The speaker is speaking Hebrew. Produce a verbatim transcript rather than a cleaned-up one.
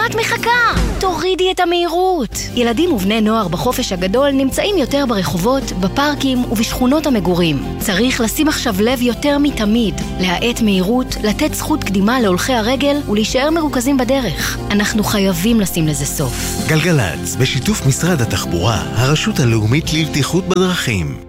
את מחכה? תורידי את המהירות. ילדים ובני נוער בחופש הגדול נמצאים יותר ברחובות, בפארקים ובשכונות המגורים. צריך לשים עכשיו לב יותר מתמיד, להאט מהירות, לתת זכות קדימה להולכי הרגל ולהישאר מרוכזים בדרך. אנחנו חייבים לשים לזה סוף. גלגלץ, בשיתוף משרד התחבורה, הרשות הלאומית לבטיחות בדרכים.